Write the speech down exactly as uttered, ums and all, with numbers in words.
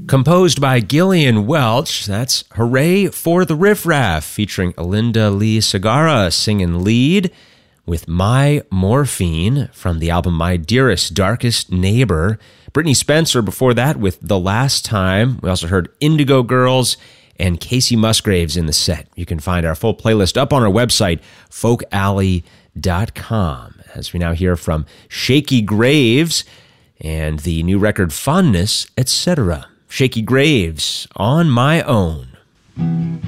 Composed by Gillian Welch, that's Hooray for the Riff Raff, featuring Alinda Lee Segarra singing lead with My Morphine from the album My Dearest Darkest Neighbor. Brittany Spencer before that with The Last Time. We also heard Indigo Girls and Casey Musgraves in the set. You can find our full playlist up on our website, folk alley dot com. As we now hear from Shakey Graves and the new record Fondness, et cetera. Shakey Graves, On My Own.